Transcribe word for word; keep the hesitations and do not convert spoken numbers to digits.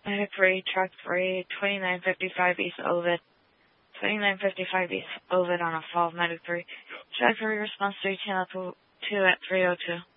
Medic three, track three, twenty-nine fifty-five East Ovid. twenty-nine fifty-five East Ovid on a fall, Medic three. Track three, response three, channel two, two at three oh two.